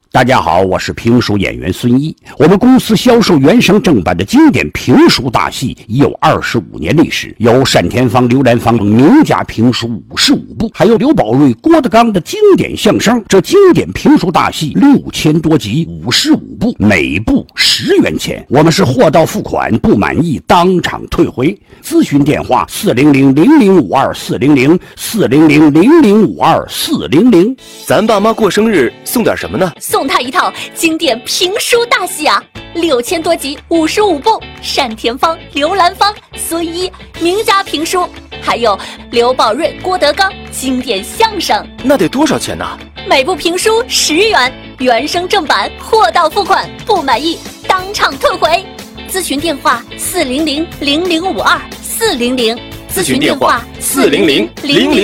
大家好，我是评书演员孙一。我们公司销售原声正版的经典评书大戏已有25年历史，有单田芳、刘兰芳名家评书55部，还有刘宝瑞、郭德纲的经典相声。这经典评书大戏6000多集，55部，每部10元钱。我们是货到付款，不满意当场退回。咨询电话400-0052-400，400-0052-400。 咱爸妈过生日送点什么呢？ 送他一套经典评书大戏啊，6000多集，55部，单田芳、刘兰芳、孙一名家评书，还有刘宝瑞、郭德纲经典相声。 那得多少钱呢？ 每部评书10元，原声正版，货到付款，不满意当场退回。咨询电话400-0052-400， 咨询电话400-0052。